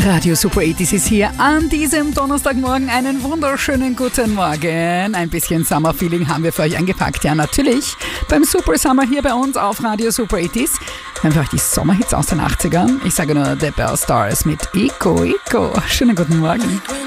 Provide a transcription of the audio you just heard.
Radio Super 80s ist hier an diesem Donnerstagmorgen. Einen wunderschönen guten Morgen. Ein bisschen Summer-Feeling haben wir für euch eingepackt. Ja, natürlich beim Super Summer hier bei uns auf Radio Super 80s. Wir haben für euch die Sommerhits aus den 80ern. Ich sage nur The Bell Stars mit Eco Eco. Schönen guten Morgen.